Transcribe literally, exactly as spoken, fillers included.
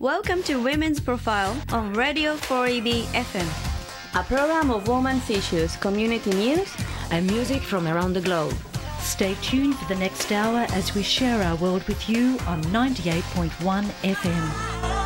Welcome to Women's Profile on Radio four E B F M, a program of women's issues, community news, and music from around the globe. Stay tuned for the next hour as we share our world with you on ninety-eight point one F M.